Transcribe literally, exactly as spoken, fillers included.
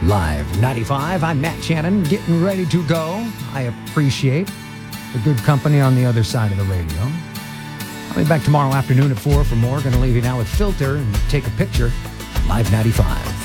Live ninety-five. I'm Matt Shannon, getting ready to go. I appreciate the good company on the other side of the radio. I'll be back tomorrow afternoon at four for more. Going to leave you now with Filter and Take a Picture. Live ninety-five.